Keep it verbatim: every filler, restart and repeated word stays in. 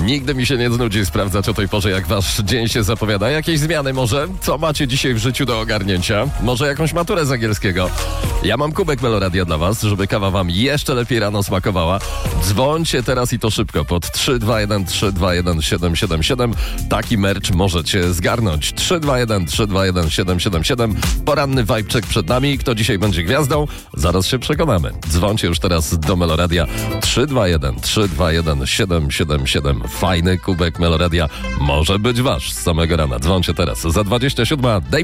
Nigdy mi się nie znudzi sprawdzać o tej porze, jak wasz dzień się zapowiada. Jakieś zmiany może? Co macie dzisiaj w życiu do ogarnięcia? Może jakąś maturę z angielskiego? Ja mam kubek Meloradia dla was, żeby kawa wam jeszcze lepiej rano smakowała. Dzwońcie teraz i to szybko pod trzy dwa jeden trzy dwa jeden siedem siedem siedem. Taki merch możecie zgarnąć. trzy dwa jeden trzy dwa jeden siedem siedem siedem. Poranny vibe check przed nami. Kto dzisiaj będzie gwiazdą? Zaraz się przekonamy. Dzwońcie już teraz do Meloradia trzy dwa jeden trzy dwa jeden siedem siedem siedem. Fajny kubek Meloradia może być wasz z samego rana. Dzwońcie teraz. Za dwadzieścia siedem.